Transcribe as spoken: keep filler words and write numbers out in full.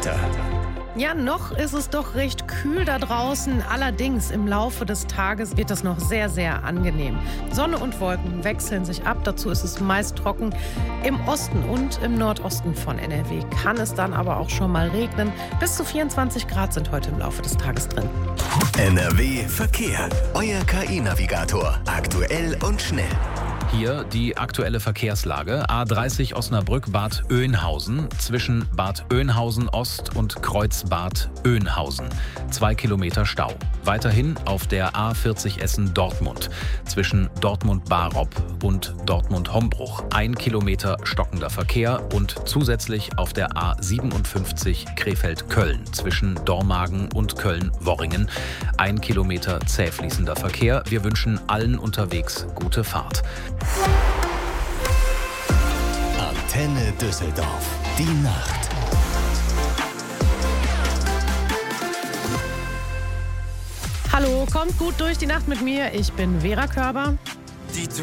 Wetter. Ja, noch ist es doch recht kühl da draußen. Allerdings im Laufe des Tages wird es noch sehr, sehr angenehm. Sonne und Wolken wechseln sich ab. Dazu ist es meist trocken. Im Osten und im Nordosten von N R W kann es dann aber auch schon mal regnen. Bis zu vierundzwanzig Grad sind heute im Laufe des Tages drin. N R W Verkehr. Euer K I-Navigator. Aktuell und schnell. Hier die aktuelle Verkehrslage. A dreißig Osnabrück-Bad Oeynhausen zwischen Bad Oeynhausen Ost und Kreuzbad Oeynhausen. Zwei Kilometer Stau. Weiterhin auf der A vierzig Essen-Dortmund zwischen Dortmund-Barop und Dortmund-Hombruch. Ein Kilometer stockender Verkehr und zusätzlich auf der A siebenundfünfzig Krefeld-Köln zwischen Dormagen und Köln-Worringen. Ein Kilometer zäh fließender Verkehr. Wir wünschen allen unterwegs gute Fahrt. Antenne Düsseldorf. Die Nacht. Hallo, kommt gut durch die Nacht mit mir. Ich bin Vera Körber. Die